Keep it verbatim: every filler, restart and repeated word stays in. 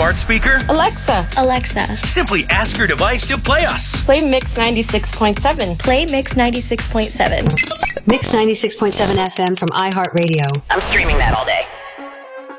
smart speaker? Alexa. Alexa. Simply ask your device to play us. Play Mix ninety-six point seven. Play Mix ninety-six point seven. Mix ninety-six point seven F M from iHeartRadio. I'm streaming that all day.